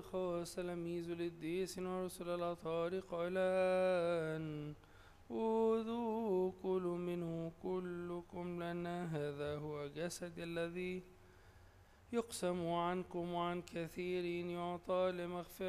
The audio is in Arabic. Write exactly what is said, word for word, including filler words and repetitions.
الخاص تلاميذ القديس ورسل الأطهار قائلا خذوا كلوا منه كلكم لأن هذا هو جسدي الذي يقسم عنكم وعن كثيرين يعطى لمغفرة